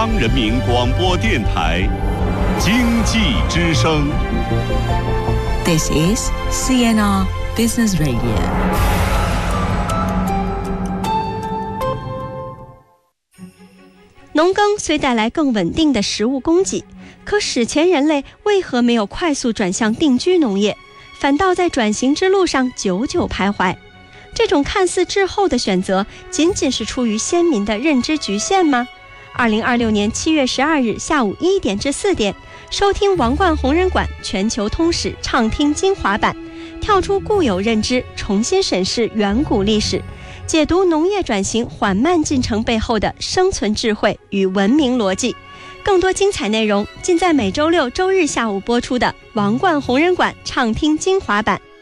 央人民广播电台经济之声。 This is CNR Business Radio。 农耕虽带来更稳定的食物供给，可史前人类为何没有快速转向定居农业，反倒在转型之路上久久徘徊？这种看似滞后的选择，仅仅是出于先民的认知局限吗？2026年7月12日下午1点至4点，收听王冠弘仁馆全球通史畅听精华版，跳出固有认知，重新审视远古历史，解读农业转型缓慢进程背后的生存智慧与文明逻辑。更多精彩内容尽在每周六、周日下午播出的王冠弘仁馆畅听精华版。